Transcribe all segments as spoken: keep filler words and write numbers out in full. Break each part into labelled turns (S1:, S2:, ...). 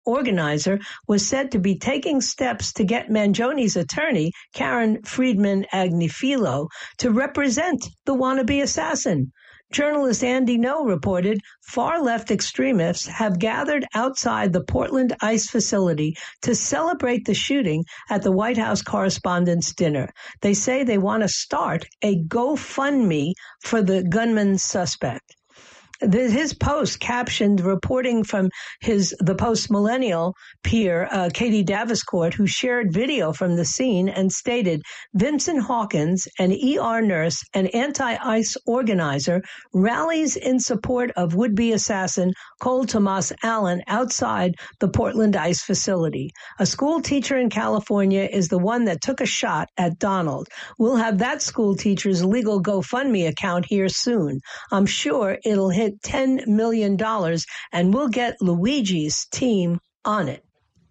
S1: organizer was said to be taking steps to get Mangioni's attorney, Karen Friedman Agnifilo, to represent the wannabe assassin. Journalist Andy Ngo reported far-left extremists have gathered outside the Portland ICE facility to celebrate the shooting at the White House Correspondents' Dinner. They say they want to start a GoFundMe for the gunman suspect. His post captioned reporting from his the post-millennial peer, uh, Katie Daviscourt, who shared video from the scene and stated, Vincent Hawkins, an E R nurse and anti-ICE organizer, rallies in support of would-be assassin Cole Tomas Allen outside the Portland ICE facility. A school teacher in California is the one that took a shot at Donald. We'll have that school teacher's legal GoFundMe account here soon. I'm sure it'll hit ten million dollars, and we'll get Luigi's team on it.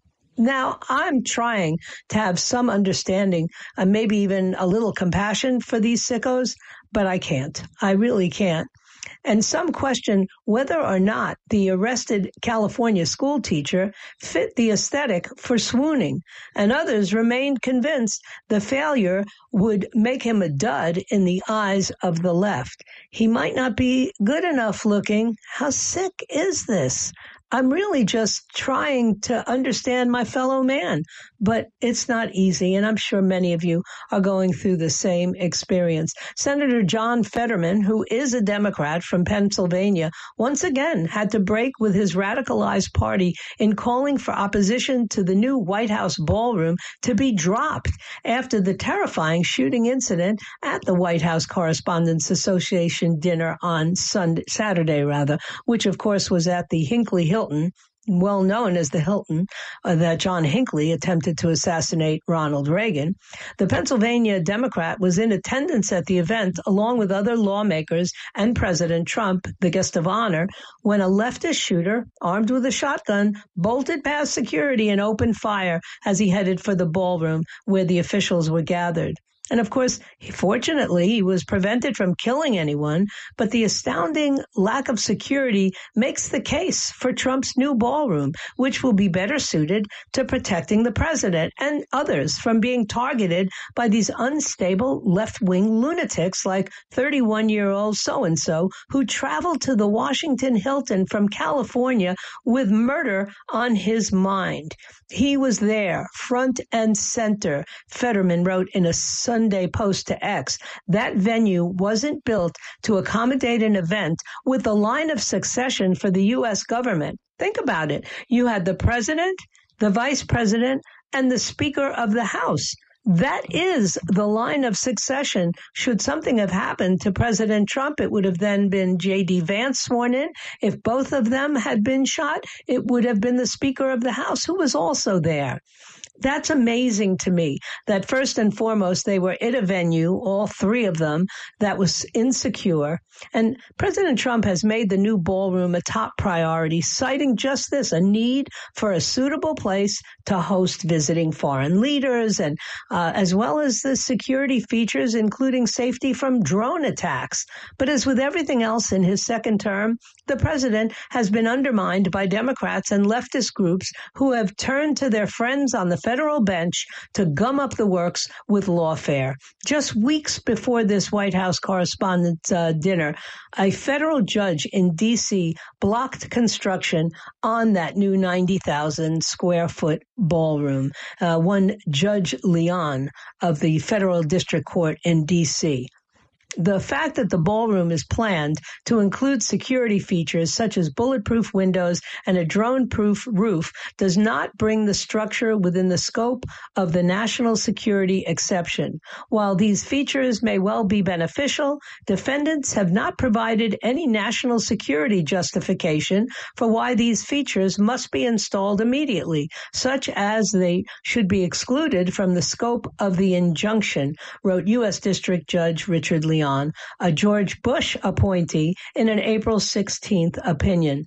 S1: Now, I'm trying to have some understanding and maybe even a little compassion for these sickos, but I can't. I really can't. And some question whether or not the arrested California school teacher fit the aesthetic for swooning, and others remained convinced the failure would make him a dud in the eyes of the left. He might not be good enough looking. How sick is this? I'm really just trying to understand my fellow man, but it's not easy, and I'm sure many of you are going through the same experience. Senator John Fetterman, who is a Democrat from Pennsylvania, once again had to break with his radicalized party in calling for opposition to the new White House ballroom to be dropped after the terrifying shooting incident at the White House Correspondents' Association dinner on Sunday, Saturday, rather, which, of course, was at the Hinckley Hilton. Hilton, well known as the Hilton, uh, that John Hinckley attempted to assassinate Ronald Reagan. The Pennsylvania Democrat was in attendance at the event along with other lawmakers and President Trump, the guest of honor, when a leftist shooter, armed with a shotgun, bolted past security and opened fire as he headed for the ballroom where the officials were gathered. And of course, fortunately, he was prevented from killing anyone, but the astounding lack of security makes the case for Trump's new ballroom, which will be better suited to protecting the president and others from being targeted by these unstable left-wing lunatics like thirty-one-year-old so-and-so who traveled to the Washington Hilton from California with murder on his mind. He was there, front and center, Fetterman wrote in a Sunday post to X. That venue wasn't built to accommodate an event with the line of succession for the U S government. Think about it. You had the president, the vice president, and the Speaker of the House. That is the line of succession. Should something have happened to President Trump, it would have then been J D. Vance sworn in. If both of them had been shot, it would have been the Speaker of the House, who was also there. That's amazing to me that first and foremost, they were at a venue, all three of them, that was insecure. And President Trump has made the new ballroom a top priority, citing just this, a need for a suitable place to host visiting foreign leaders, and uh, as well as the security features, including safety from drone attacks. But as with everything else in his second term, the president has been undermined by Democrats and leftist groups who have turned to their friends on the federal bench to gum up the works with lawfare. Just weeks before this White House Correspondents' uh, dinner, a federal judge in D C blocked construction on that new ninety thousand square foot ballroom. Uh, one Judge Leon of the Federal District Court in D C The fact that the ballroom is planned to include security features such as bulletproof windows and a drone-proof roof does not bring the structure within the scope of the national security exception. While these features may well be beneficial, defendants have not provided any national security justification for why these features must be installed immediately, such as they should be excluded from the scope of the injunction, wrote U S District Judge Richard Leon, a George Bush appointee, in an April sixteenth opinion.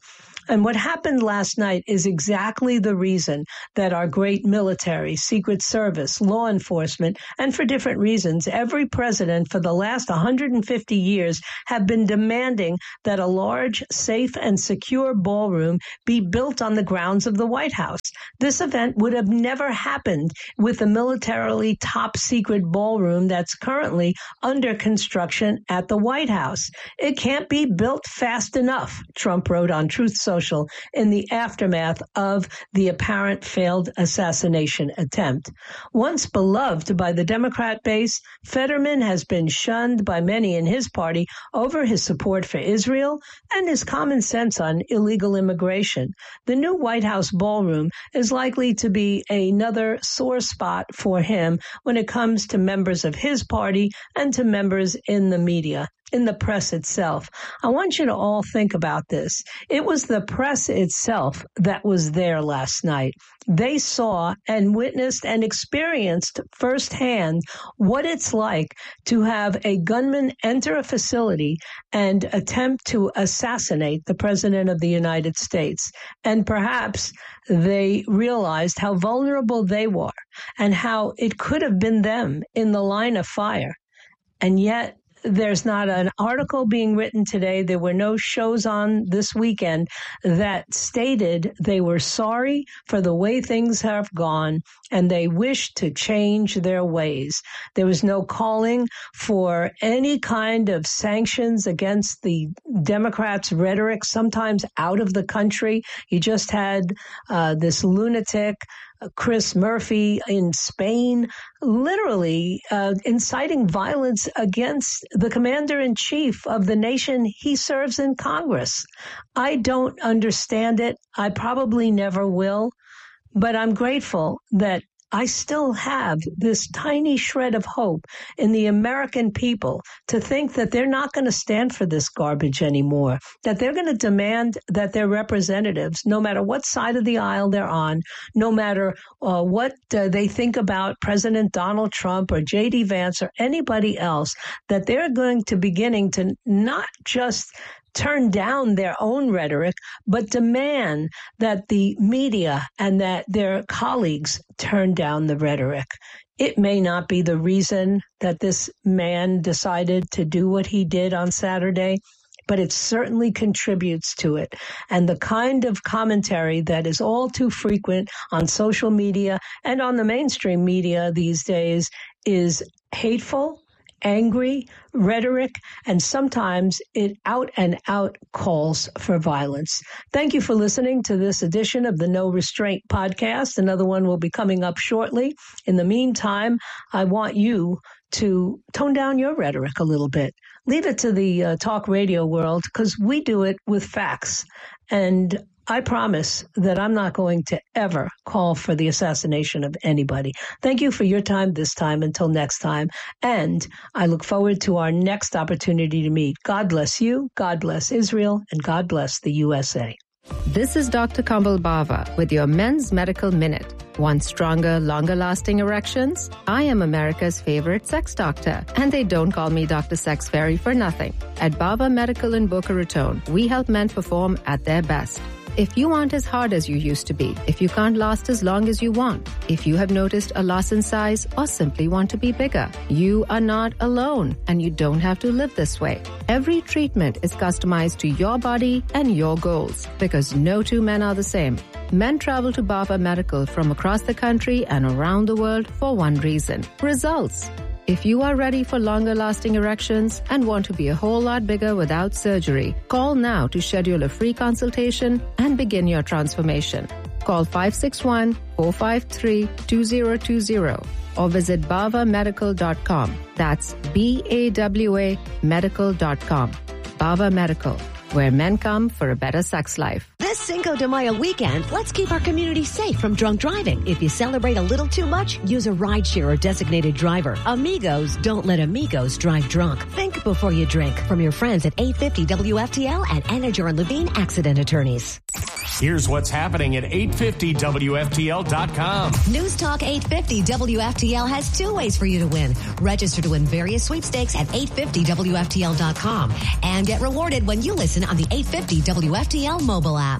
S1: And what happened last night is exactly the reason that our great military, Secret Service, law enforcement, and for different reasons, every president for the last one hundred fifty years have been demanding that a large, safe, and secure ballroom be built on the grounds of the White House. This event would have never happened with the militarily top secret ballroom that's currently under construction at the White House. It can't be built fast enough, Trump wrote on Truth Social in the aftermath of the apparent failed assassination attempt. Once beloved by the Democrat base, Fetterman has been shunned by many in his party over his support for Israel and his common sense on illegal immigration. The new White House ballroom is likely to be another sore spot for him when it comes to members of his party and to members in the media, in the press itself. I want you to all think about this. It was the press itself that was there last night. They saw and witnessed and experienced firsthand what it's like to have a gunman enter a facility and attempt to assassinate the President of the United States. And perhaps they realized how vulnerable they were and how it could have been them in the line of fire. And yet, there's not an article being written today. There were no shows on this weekend that stated they were sorry for the way things have gone and they wish to change their ways. There was no calling for any kind of sanctions against the Democrats' rhetoric, sometimes out of the country. You just had uh, this lunatic Chris Murphy in Spain, literally uh, inciting violence against the commander-in-chief of the nation he serves in Congress. I don't understand it. I probably never will, but I'm grateful that I still have this tiny shred of hope in the American people to think that they're not going to stand for this garbage anymore, that they're going to demand that their representatives, no matter what side of the aisle they're on, no matter uh, what uh, they think about President Donald Trump or J D Vance or anybody else, that they're going to beginning to not just turn down their own rhetoric, but demand that the media and that their colleagues turn down the rhetoric. It may not be the reason that this man decided to do what he did on Saturday, but it certainly contributes to it. And the kind of commentary that is all too frequent on social media and on the mainstream media these days is hateful, angry rhetoric, and sometimes it out and out calls for violence. Thank you for listening to this edition of the No Restraint podcast. Another one will be coming up shortly. In the meantime, I want you to tone down your rhetoric a little bit. Leave it to the uh, talk radio world, because we do it with facts. And I promise that I'm not going to ever call for the assassination of anybody. Thank you for your time this time. Until next time. And I look forward to our next opportunity to meet. God bless you, God bless Israel, and God bless the U S A.
S2: This is Doctor Kamal Bava with your Men's Medical Minute. Want stronger, longer-lasting erections? I am America's favorite sex doctor, and they don't call me Doctor Sex Fairy for nothing. At Bava Medical in Boca Raton, we help men perform at their best. If you aren't as hard as you used to be, if you can't last as long as you want, if you have noticed a loss in size or simply want to be bigger, you are not alone, and you don't have to live this way. Every treatment is customized to your body and your goals, because no two men are the same. Men travel to Bava Medical from across the country and around the world for one reason: results. If you are ready for longer-lasting erections and want to be a whole lot bigger without surgery, call now to schedule a free consultation and begin your transformation. Call five six one, four five three, two zero two zero or visit bava medical dot com. That's B A W A medical dot com. Bava Medical, where men come for a better sex life.
S3: This Cinco de Mayo weekend, let's keep our community safe from drunk driving. If you celebrate a little too much, use a rideshare or designated driver. Amigos, don't let amigos drive drunk. Think before you drink. From your friends at eight fifty W F T L and Anager and Levine Accident Attorneys.
S4: Here's what's happening at eight fifty W F T L dot com.
S3: News Talk eight fifty W F T L has two ways for you to win. Register to win various sweepstakes at eight fifty W F T L dot com and get rewarded when you listen on the eight fifty W F T L mobile app.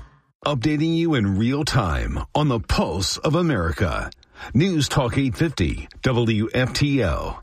S5: updating you in real time on the pulse of America. News Talk eight fifty W F T L.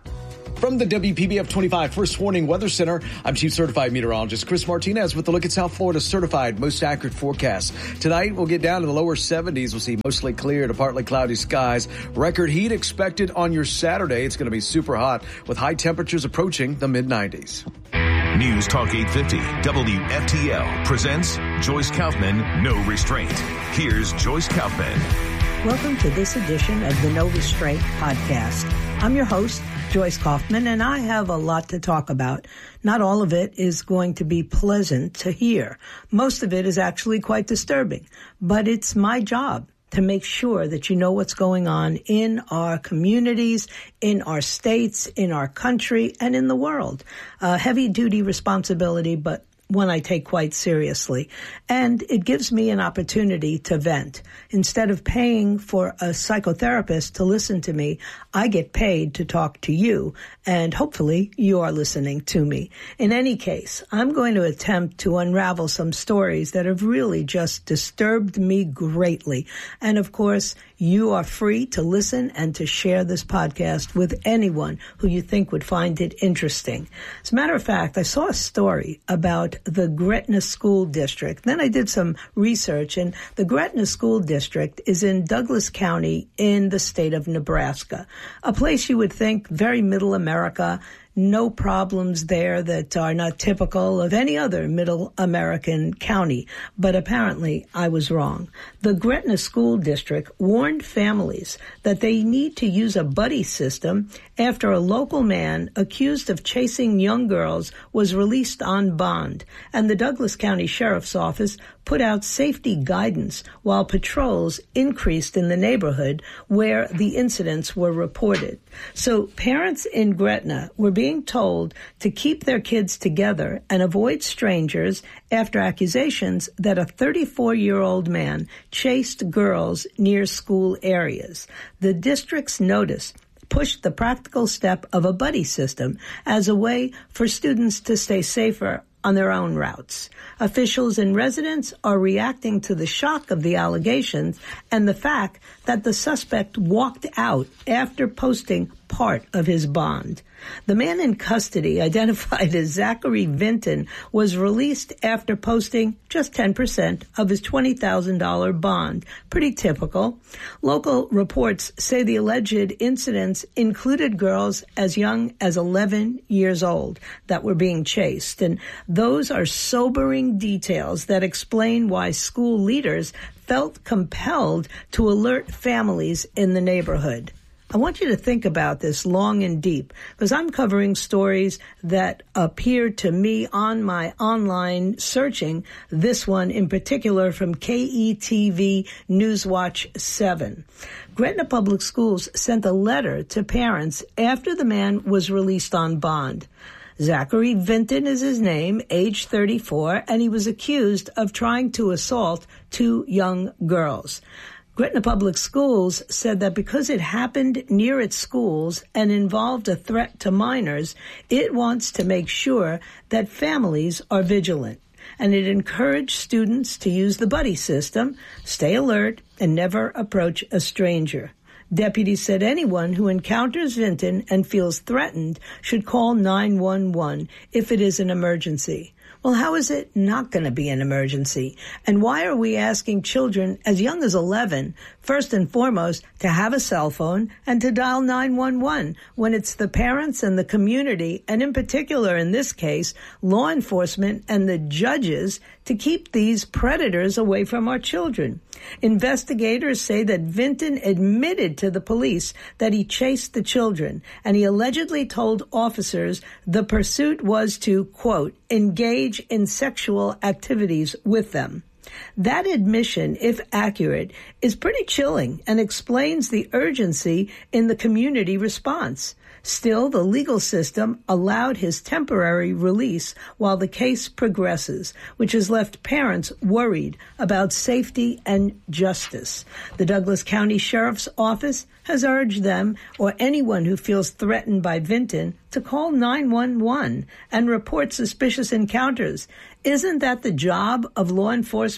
S6: From the W P B F twenty-five First Warning Weather Center, I'm Chief Certified Meteorologist Chris Martinez with a look at South Florida's certified most accurate forecast. Tonight, we'll get down to the lower seventies. We'll see mostly clear to partly cloudy skies. Record heat expected on your Saturday. It's going to be super hot with high temperatures approaching the mid nineties.
S5: News Talk eight fifty W F T L presents Joyce Kaufman, No Restraint. Here's Joyce Kaufman.
S1: Welcome to this edition of the No Restraint podcast. I'm your host, Joyce Kaufman, and I have a lot to talk about. Not all of it is going to be pleasant to hear. Most of it is actually quite disturbing, but it's my job to make sure that you know what's going on in our communities, in our states, in our country, and in the world. Uh, heavy-duty responsibility, but one I take quite seriously. And it gives me an opportunity to vent. Instead of paying for a psychotherapist to listen to me, I get paid to talk to you, and hopefully you are listening to me. In any case, I'm going to attempt to unravel some stories that have really just disturbed me greatly. And of course, you are free to listen and to share this podcast with anyone who you think would find it interesting. As a matter of fact, I saw a story about the Gretna School District. Then I did some research, and the Gretna School District is in Douglas County in the state of Nebraska, a place you would think very middle America. No problems there that are not typical of any other middle American county. But apparently I was wrong. The Gretna School District warned families that they need to use a buddy system after a local man accused of chasing young girls was released on bond. And the Douglas County Sheriff's Office put out safety guidance while patrols increased in the neighborhood where the incidents were reported. So parents in Gretna were being told to keep their kids together and avoid strangers after accusations that a thirty-four-year-old man chased girls near school areas. The district's notice pushed the practical step of a buddy system as a way for students to stay safer on their own routes. Officials and residents are reacting to the shock of the allegations and the fact that the suspect walked out after posting part of his bond. The man in custody, identified as Zachary Vinton, was released after posting just ten percent of his twenty thousand dollars bond. Pretty typical. Local reports say the alleged incidents included girls as young as eleven years old that were being chased. And those are sobering details that explain why school leaders felt compelled to alert families in the neighborhood. I want you to think about this long and deep, because I'm covering stories that appear to me on my online searching, this one in particular from K E T V Newswatch seven. Gretna Public Schools sent a letter to parents after the man was released on bond. Zachary Vinton is his name, age thirty-four, and he was accused of trying to assault two young girls. Gretna Public Schools said that because it happened near its schools and involved a threat to minors, it wants to make sure that families are vigilant. And it encouraged students to use the buddy system, stay alert, and never approach a stranger. Deputies said anyone who encounters Vinton and feels threatened should call nine one one if it is an emergency. Well, how is it not going to be an emergency? And why are we asking children as young as eleven, first and foremost, to have a cell phone and to dial nine one one when it's the parents and the community, and in particular in this case, law enforcement and the judges, to keep these predators away from our children? Investigators say that Vinton admitted to the police that he chased the children, and he allegedly told officers the pursuit was to, quote, engage in sexual activities with them. That admission, if accurate, is pretty chilling and explains the urgency in the community response. Still, the legal system allowed his temporary release while the case progresses, which has left parents worried about safety and justice. The Douglas County Sheriff's Office has urged them or anyone who feels threatened by Vinton to call nine one one and report suspicious encounters. Isn't that the job of law enforcement?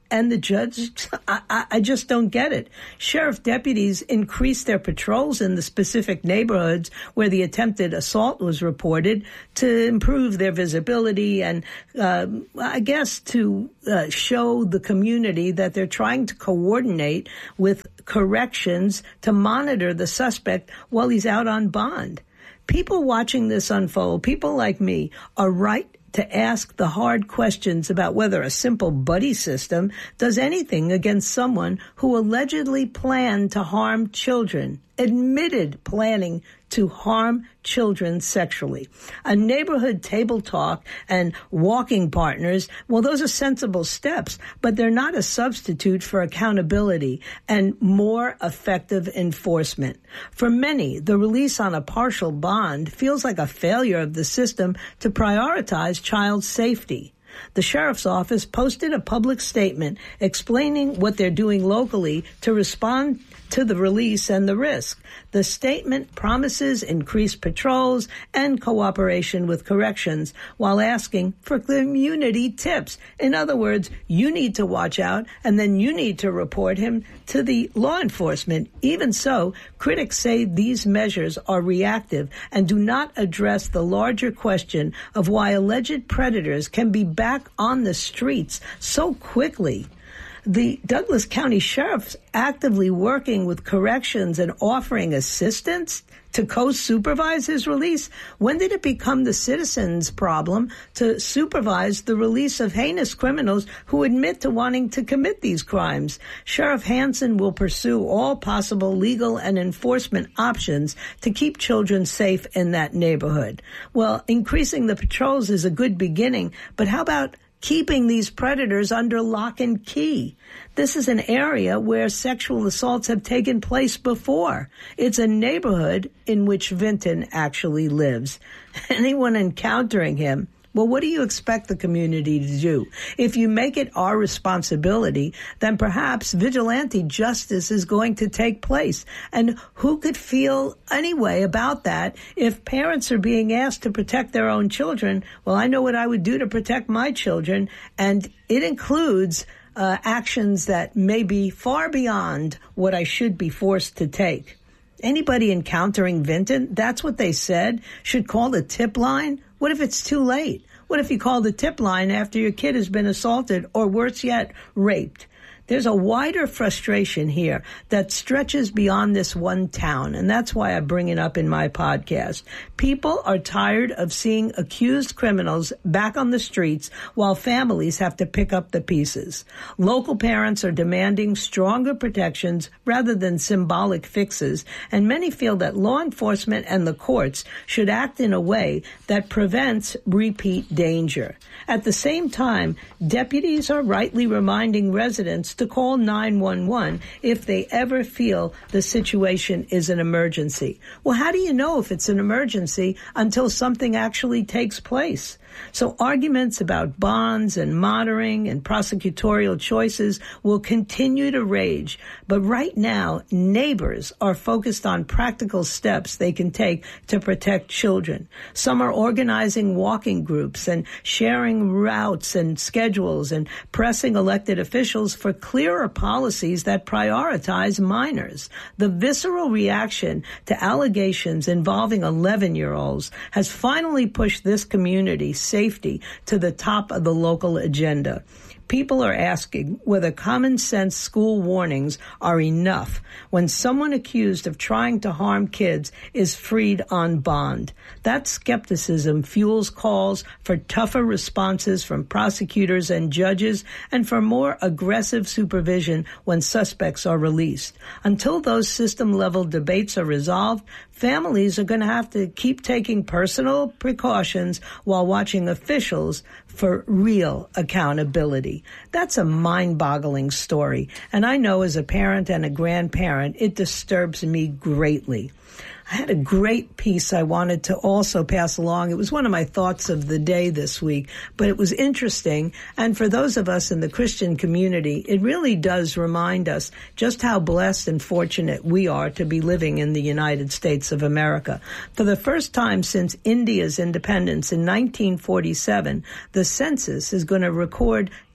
S1: And the judge, I, I just don't get it. Sheriff deputies increased their patrols in the specific neighborhoods where the attempted assault was reported to improve their visibility and, uh, I guess, to uh, show the community that they're trying to coordinate with corrections to monitor the suspect while he's out on bond. People watching this unfold, people like me, are right to ask the hard questions about whether a simple buddy system does anything against someone who allegedly planned to harm children, admitted planning to harm children sexually. A neighborhood table talk and walking partners, well, those are sensible steps, but they're not a substitute for accountability and more effective enforcement. For many, the release on a partial bond feels like a failure of the system to prioritize child safety. The sheriff's office posted a public statement explaining what they're doing locally to respond to the release and the risk. The statement promises increased patrols and cooperation with corrections while asking for community tips. In other words, you need to watch out and then you need to report him to the law enforcement. Even so, critics say these measures are reactive and do not address the larger question of why alleged predators can be back on the streets so quickly. The Douglas County Sheriff's actively working with corrections and offering assistance to co-supervise his release. When did it become the citizens' problem to supervise the release of heinous criminals who admit to wanting to commit these crimes? Sheriff Hansen will pursue all possible legal and enforcement options to keep children safe in that neighborhood. Well, increasing the patrols is a good beginning, but how about keeping these predators under lock and key? This is an area where sexual assaults have taken place before. It's a neighborhood in which Vinton actually lives. Anyone encountering him, well, what do you expect the community to do? If you make it our responsibility, then perhaps vigilante justice is going to take place. And who could feel any way about that if parents are being asked to protect their own children? Well, I know what I would do to protect my children, and it includes uh, actions that may be far beyond what I should be forced to take. Anybody encountering Vinton, that's what they said, should call the tip line. What if it's too late? What if you call the tip line after your kid has been assaulted or, worse yet, raped? There's a wider frustration here that stretches beyond this one town, and that's why I bring it up in my podcast. People are tired of seeing accused criminals back on the streets while families have to pick up the pieces. Local parents are demanding stronger protections rather than symbolic fixes, and many feel that law enforcement and the courts should act in a way that prevents repeat danger. At the same time, deputies are rightly reminding residents to call nine one one if they ever feel the situation is an emergency. Well, how do you know if it's an emergency until something actually takes place? So arguments about bonds and monitoring and prosecutorial choices will continue to rage. But right now, neighbors are focused on practical steps they can take to protect children. Some are organizing walking groups and sharing routes and schedules and pressing elected officials for clearer policies that prioritize minors. The visceral reaction to allegations involving eleven-year-olds has finally pushed this community safety to the top of the local agenda. People are asking whether common sense school warnings are enough when someone accused of trying to harm kids is freed on bond. That skepticism fuels calls for tougher responses from prosecutors and judges and for more aggressive supervision when suspects are released. Until those system-level debates are resolved, families are going to have to keep taking personal precautions while watching officials for real accountability. That's a mind-boggling story. And I know as a parent and a grandparent, it disturbs me greatly. I had a great piece I wanted to also pass along. It was one of my thoughts of the day this week, but it was interesting. And for those of us in the Christian community, it really does remind us just how blessed and fortunate we are to be living in the United States of America. For the first time since India's independence in nineteen forty-seven, the census is going to record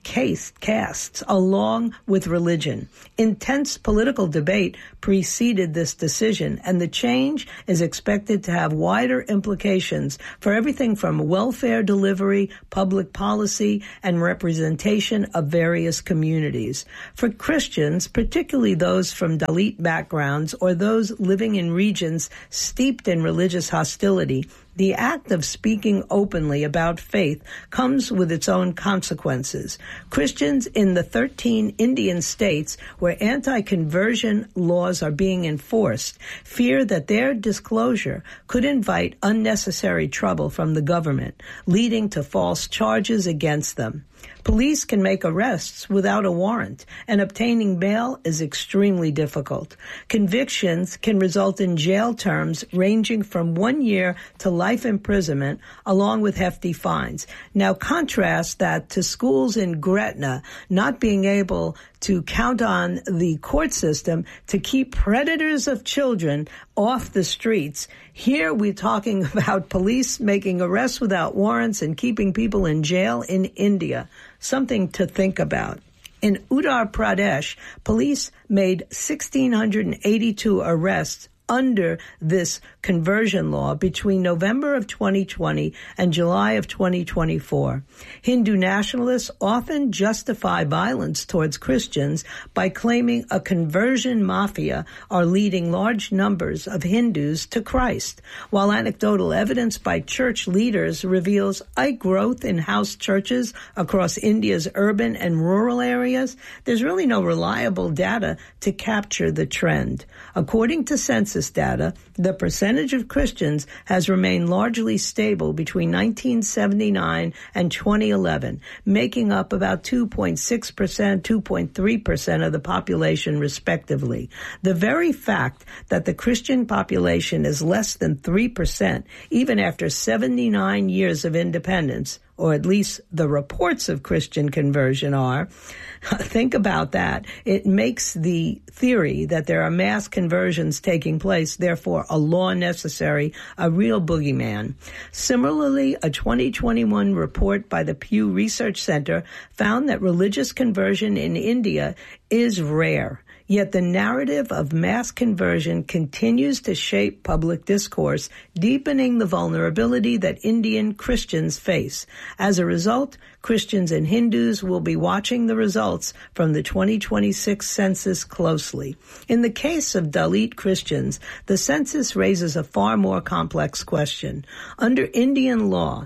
S1: caste, castes along with religion. Intense political debate preceded this decision, and the change is expected to have wider implications for everything from welfare delivery, public policy, and representation of various communities. For Christians, particularly those from Dalit backgrounds or those living in regions steeped in religious hostility, the act of speaking openly about faith comes with its own consequences. Christians in the thirteen Indian states where anti-conversion laws are being enforced fear that their disclosure could invite unnecessary trouble from the government, leading to false charges against them. Police can make arrests without a warrant, and obtaining bail is extremely difficult. Convictions can result in jail terms ranging from one year to life imprisonment, along with hefty fines. Now contrast that to schools in Gretna not being able to count on the court system to keep predators of children off the streets. Here we're talking about police making arrests without warrants and keeping people in jail in India. Something to think about. In Uttar Pradesh, police made one thousand six hundred eighty-two arrests under this conversion law between November of twenty twenty and July of twenty twenty-four. Hindu nationalists often justify violence towards Christians by claiming a conversion mafia are leading large numbers of Hindus to Christ, while anecdotal evidence by church leaders reveals a growth in house churches across India's urban and rural areas. There's really no reliable data to capture the trend. According to census data, the percentage of Christians has remained largely stable between nineteen seventy-nine and twenty eleven, making up about two point six percent, two point three percent of the population respectively. The very fact that the Christian population is less than three percent, even after seventy-nine years of independence, or at least the reports of Christian conversion are, think about that. It makes the theory that there are mass conversions taking place, therefore a law necessary, a real boogeyman. Similarly, a twenty twenty-one report by the Pew Research Center found that religious conversion in India is rare. Yet the narrative of mass conversion continues to shape public discourse, deepening the vulnerability that Indian Christians face. As a result, Christians and Hindus will be watching the results from the twenty twenty-six census closely. In the case of Dalit Christians, the census raises a far more complex question. Under Indian law,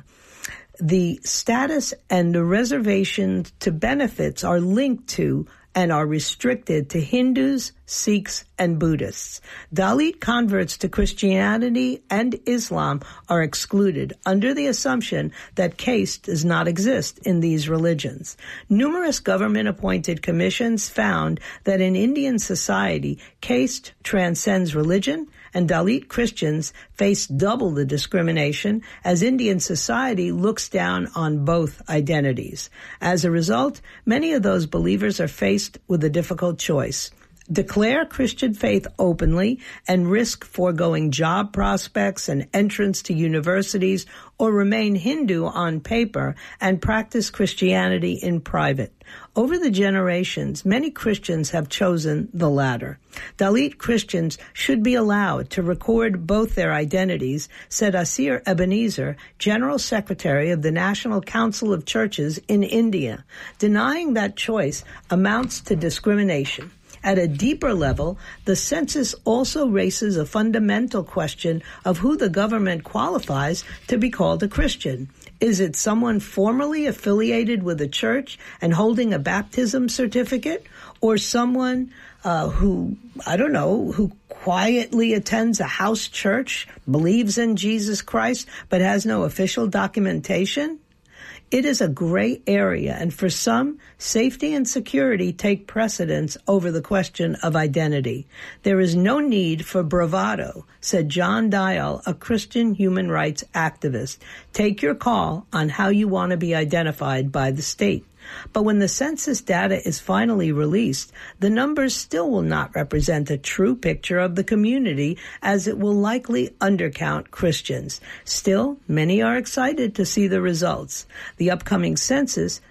S1: the status and the reservation to benefits are linked to and are restricted to Hindus, Sikhs, and Buddhists. Dalit converts to Christianity and Islam are excluded under the assumption that caste does not exist in these religions. Numerous government-appointed commissions found that in Indian society, caste transcends religion, and Dalit Christians face double the discrimination as Indian society looks down on both identities. As a result, many of those believers are faced with a difficult choice. Declare Christian faith openly and risk foregoing job prospects and entrance to universities, or remain Hindu on paper and practice Christianity in private. Over the generations, many Christians have chosen the latter. Dalit Christians should be allowed to record both their identities, said Asir Ebenezer, General Secretary of the National Council of Churches in India. Denying that choice amounts to discrimination. At a deeper level, the census also raises a fundamental question of who the government qualifies to be called a Christian. Is it someone formerly affiliated with a church and holding a baptism certificate, or someone uh, who, I don't know, who quietly attends a house church, believes in Jesus Christ, but has no official documentation? It is a gray area, and for some, safety and security take precedence over the question of identity. There is no need for bravado, said John Dial, a Christian human rights activist. Take your call on how you want to be identified by the state. But when the census data is finally released, the numbers still will not represent a true picture of the community, as it will likely undercount Christians. Still, many are excited to see the results. The upcoming census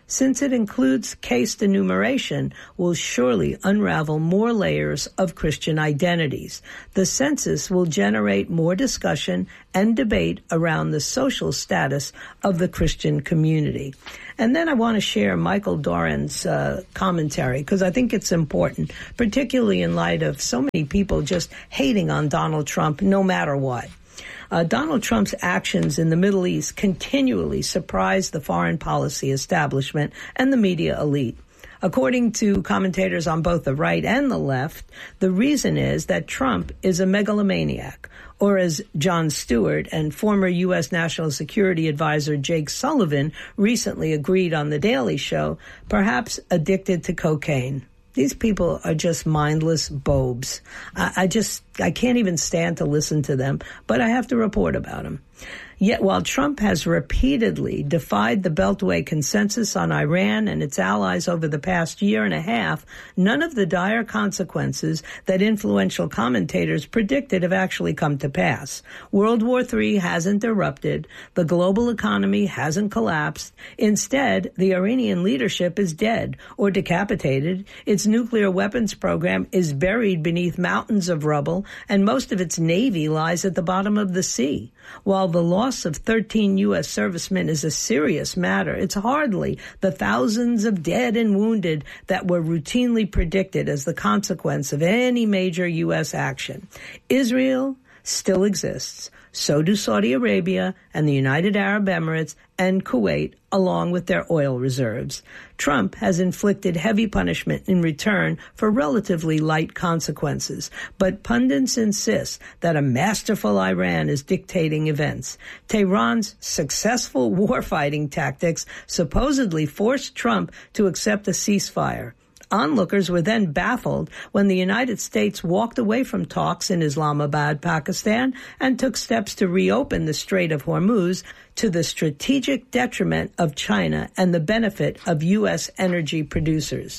S1: since it includes caste enumeration, will surely unravel more layers of Christian identities. The census will generate more discussion and debate around the social status of the Christian community. And then I want to share Michael Doran's uh, commentary, because I think it's important, particularly in light of so many people just hating on Donald Trump no matter what. Uh, Donald Trump's actions in the Middle East continually surprise the foreign policy establishment and the media elite. According to commentators on both the right and the left, the reason is that Trump is a megalomaniac, or as Jon Stewart and former U S National Security Advisor Jake Sullivan recently agreed on The Daily Show, perhaps addicted to cocaine. These people are just mindless bobes. I, I just, I can't even stand to listen to them, but I have to report about them. Yet while Trump has repeatedly defied the Beltway consensus on Iran and its allies over the past year and a half, none of the dire consequences that influential commentators predicted have actually come to pass. World War Three hasn't erupted. The global economy hasn't collapsed. Instead, the Iranian leadership is dead or decapitated. Its nuclear weapons program is buried beneath mountains of rubble, and most of its navy lies at the bottom of the sea. While the loss of thirteen U S servicemen is a serious matter, it's hardly the thousands of dead and wounded that were routinely predicted as the consequence of any major U S action. Israel still exists. So do Saudi Arabia and the United Arab Emirates and Kuwait, along with their oil reserves. Trump has inflicted heavy punishment in return for relatively light consequences, but pundits insist that a masterful Iran is dictating events. Tehran's successful warfighting tactics supposedly forced Trump to accept a ceasefire. Onlookers were then baffled when the United States walked away from talks in Islamabad, Pakistan, and took steps to reopen the Strait of Hormuz to the strategic detriment of China and the benefit of U S energy producers.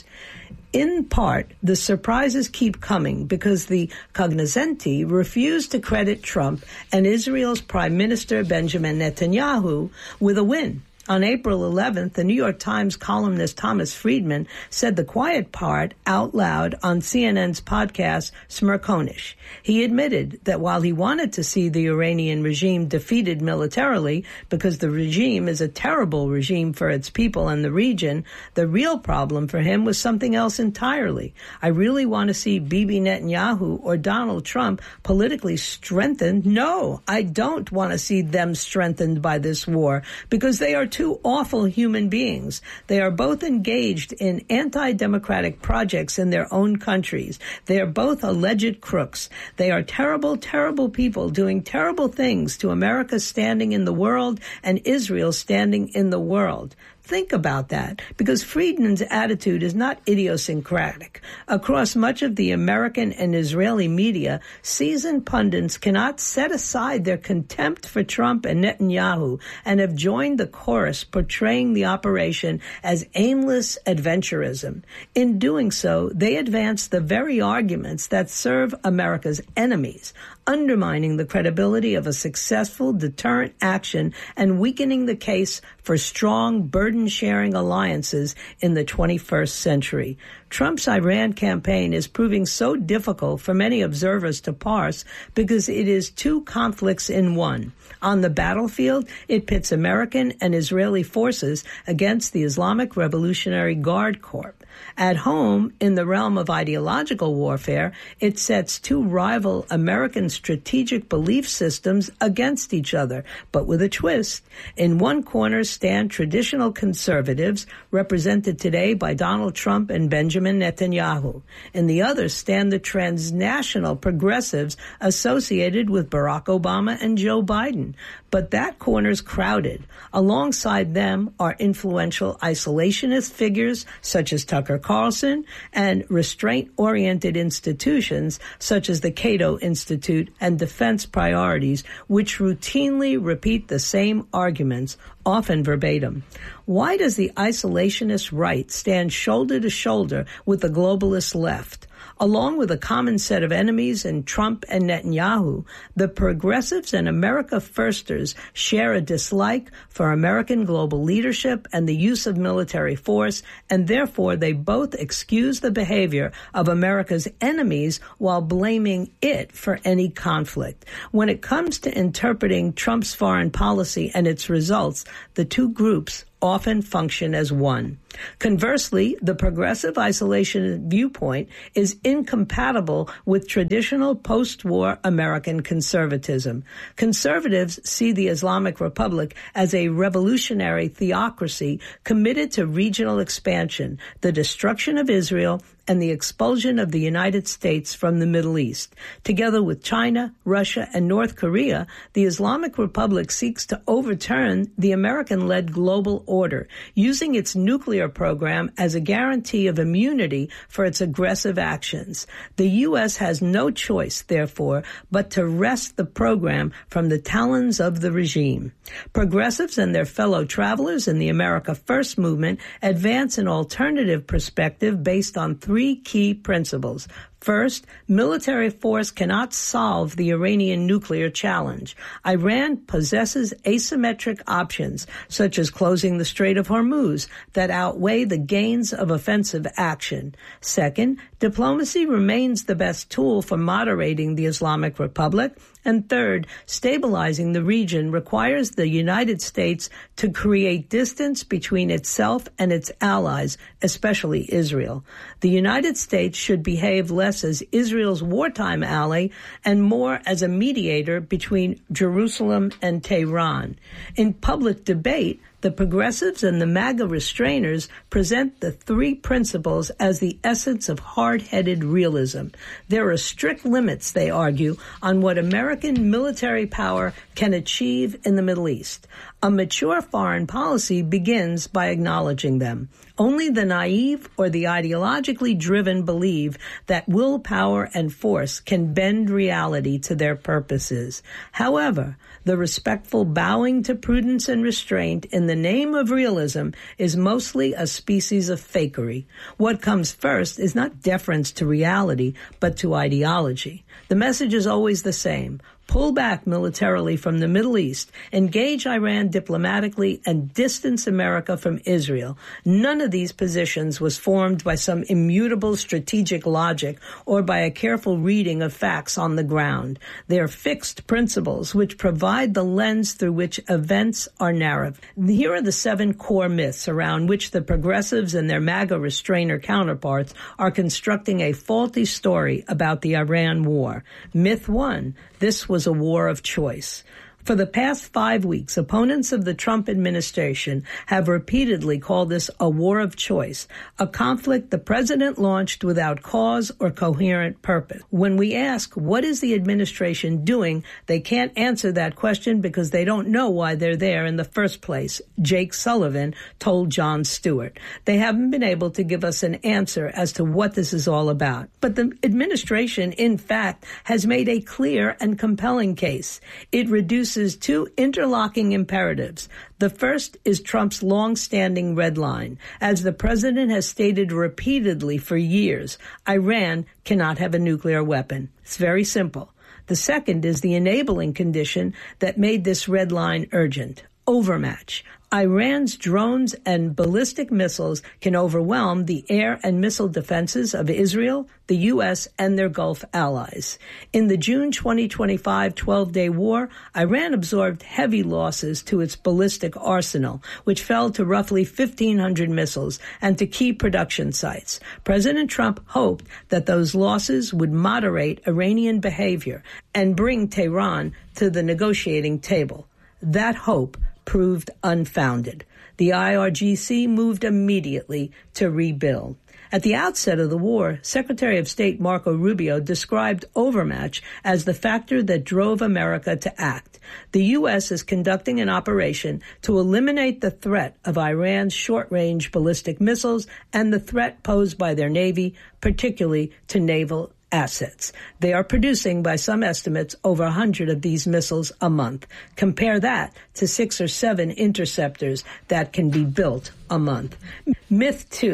S1: In part, the surprises keep coming because the cognoscenti refused to credit Trump and Israel's Prime Minister Benjamin Netanyahu with a win. On April eleventh, the New York Times columnist Thomas Friedman said the quiet part out loud on C N N's podcast Smerconish. He admitted that while he wanted to see the Iranian regime defeated militarily because the regime is a terrible regime for its people and the region, the real problem for him was something else entirely. I really want to see Bibi Netanyahu or Donald Trump politically strengthened. No, I don't want to see them strengthened by this war because they are two awful human beings. They are both engaged in anti-democratic projects in their own countries. They are both alleged crooks. They are terrible, terrible people doing terrible things to America standing in the world and Israel standing in the world. Think about that, because Friedman's attitude is not idiosyncratic. Across much of the American and Israeli media, seasoned pundits cannot set aside their contempt for Trump and Netanyahu and have joined the chorus portraying the operation as aimless adventurism. In doing so, they advance the very arguments that serve America's enemies, undermining the credibility of a successful deterrent action and weakening the case for strong burden-sharing alliances in the twenty-first century. Trump's Iran campaign is proving so difficult for many observers to parse because it is two conflicts in one. On the battlefield, it pits American and Israeli forces against the Islamic Revolutionary Guard Corps. At home, in the realm of ideological warfare, it sets two rival American strategic belief systems against each other, but with a twist. In one corner stand traditional conservatives, represented today by Donald Trump and Benjamin Netanyahu. In the other stand the transnational progressives associated with Barack Obama and Joe Biden. But that corner's crowded. Alongside them are influential isolationist figures such as Tucker Carlson and restraint-oriented institutions such as the Cato Institute and Defense Priorities, which routinely repeat the same arguments, often verbatim. Why does the isolationist right stand shoulder to shoulder with the globalist left? Along with a common set of enemies in Trump and Netanyahu, the progressives and America Firsters share a dislike for American global leadership and the use of military force, and therefore they both excuse the behavior of America's enemies while blaming it for any conflict. When it comes to interpreting Trump's foreign policy and its results, the two groups often function as one. Conversely, the progressive isolationist viewpoint is incompatible with traditional post-war American conservatism. Conservatives see the Islamic Republic as a revolutionary theocracy committed to regional expansion, the destruction of Israel, and the expulsion of the United States from the Middle East. Together with China, Russia, and North Korea, the Islamic Republic seeks to overturn the American-led global order, using its nuclear program as a guarantee of immunity for its aggressive actions. The U S has no choice, therefore, but to wrest the program from the talons of the regime. Progressives and their fellow travelers in the America First movement advance an alternative perspective based on three Three key principles. First, military force cannot solve the Iranian nuclear challenge. Iran possesses asymmetric options, such as closing the Strait of Hormuz, that outweigh the gains of offensive action. Second, diplomacy remains the best tool for moderating the Islamic Republic. And third, stabilizing the region requires the United States to create distance between itself and its allies, especially Israel. The United States should behave less as Israel's wartime ally and more as a mediator between Jerusalem and Tehran. In public debate, the progressives and the MAGA restrainers present the three principles as the essence of hard-headed realism. There are strict limits, they argue, on what American military power can achieve in the Middle East. A mature foreign policy begins by acknowledging them. Only the naive or the ideologically driven believe that willpower and force can bend reality to their purposes. However, the respectful bowing to prudence and restraint in the name of realism is mostly a species of fakery. What comes first is not deference to reality, but to ideology. The message is always the same. Pull back militarily from the Middle East, engage Iran diplomatically, and distance America from Israel. None of these positions was formed by some immutable strategic logic or by a careful reading of facts on the ground. They are fixed principles which provide the lens through which events are narrated. Here are the seven core myths around which the progressives and their MAGA restrainer counterparts are constructing a faulty story about the Iran war. Myth one. This was a war of choice. For the past five weeks, opponents of the Trump administration have repeatedly called this a war of choice, a conflict the president launched without cause or coherent purpose. When we ask, what is the administration doing, they can't answer that question because they don't know why they're there in the first place, Jake Sullivan told Jon Stewart. They haven't been able to give us an answer as to what this is all about. But the administration, in fact, has made a clear and compelling case. It reduces two interlocking imperatives. The first is Trump's long-standing red line. As the president has stated repeatedly for years, Iran cannot have a nuclear weapon. It's very simple. The second is the enabling condition that made this red line urgent. Overmatch. Iran's drones and ballistic missiles can overwhelm the air and missile defenses of Israel, the U S, and their Gulf allies. In the June twenty twenty-five twelve-day war, Iran absorbed heavy losses to its ballistic arsenal, which fell to roughly fifteen hundred missiles and to key production sites. President Trump hoped that those losses would moderate Iranian behavior and bring Tehran to the negotiating table. That hope proved unfounded. The I R G C moved immediately to rebuild. At the outset of the war, Secretary of State Marco Rubio described overmatch as the factor that drove America to act. The U S is conducting an operation to eliminate the threat of Iran's short-range ballistic missiles and the threat posed by their Navy, particularly to naval assets. They are producing, by some estimates, over one hundred of these missiles a month. Compare that to six or seven interceptors that can be built a month. Myth two.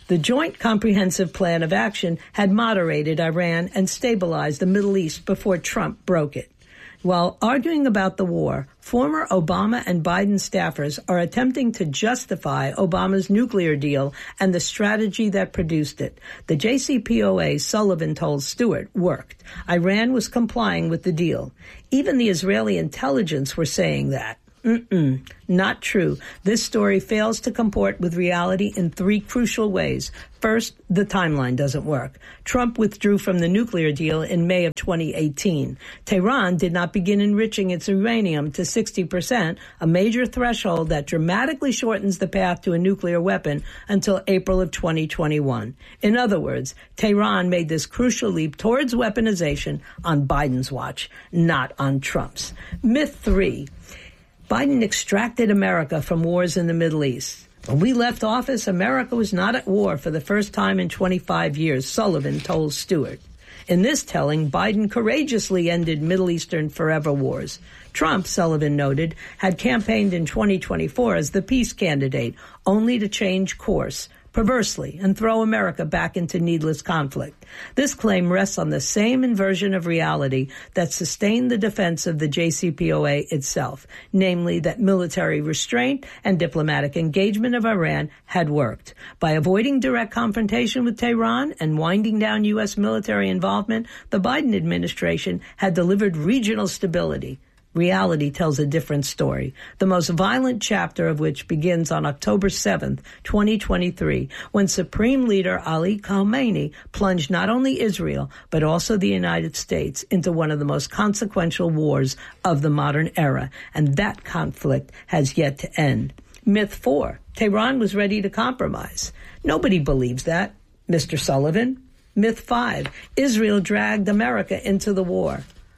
S1: The Joint Comprehensive Plan of Action had moderated Iran and stabilized the Middle East before Trump broke it. While arguing about the war, former Obama and Biden staffers are attempting to justify Obama's nuclear deal and the strategy that produced it. The J C P O A, Sullivan told Stewart, worked. Iran was complying with the deal. Even the Israeli intelligence were saying that. Mm-mm, not true. This story fails to comport with reality in three crucial ways. First, the timeline doesn't work. Trump withdrew from the nuclear deal in May of twenty eighteen. Tehran did not begin enriching its uranium to sixty percent, a major threshold that dramatically shortens the path to a nuclear weapon, until April of twenty twenty-one. In other words, Tehran made this crucial leap towards weaponization on Biden's watch, not on Trump's. Myth three. Biden extracted America from wars in the Middle East. When we left office, America was not at war for the first time in twenty-five years, Sullivan told Stewart. In this telling, Biden courageously ended Middle Eastern forever wars. Trump, Sullivan noted, had campaigned in twenty twenty-four as the peace candidate, only to change course, perversely, and throw America back into needless conflict. This claim rests on the same inversion of reality that sustained the defense of the J C P O A itself, namely that military restraint and diplomatic engagement of Iran had worked. By avoiding direct confrontation with Tehran and winding down U S military involvement, the Biden administration had delivered regional stability. Reality tells a different story, the most violent chapter of which begins on October seventh, twenty twenty-three, when Supreme Leader Ali Khamenei plunged not only Israel, but also the United States into one of the most consequential wars of the modern era. And that conflict has yet to end. Myth four, Tehran was ready to compromise. Nobody believes that, Mister Sullivan. Myth five, Israel dragged America into the war.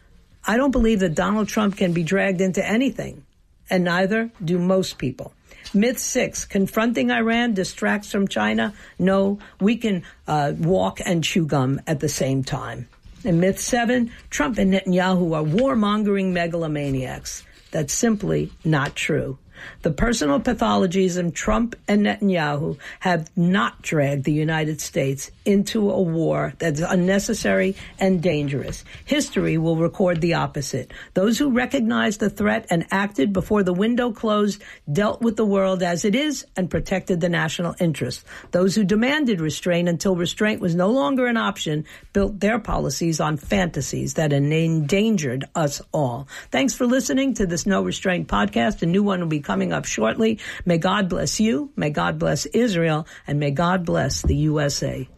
S1: I don't believe that Donald Trump can be dragged into anything, and neither do most people. Myth six, confronting Iran distracts from China. No, we can uh, walk and chew gum at the same time. And myth seven, Trump and Netanyahu are warmongering megalomaniacs. That's simply not true. The personal pathologies of Trump and Netanyahu have not dragged the United States into a war that's unnecessary and dangerous. History will record the opposite. Those who recognized the threat and acted before the window closed dealt with the world as it is and protected the national interest. Those who demanded restraint until restraint was no longer an option built their policies on fantasies that endangered us all. Thanks for listening to this No Restraint podcast. A new one will be coming up shortly. May God bless you, may God bless Israel, and may God bless the U S A.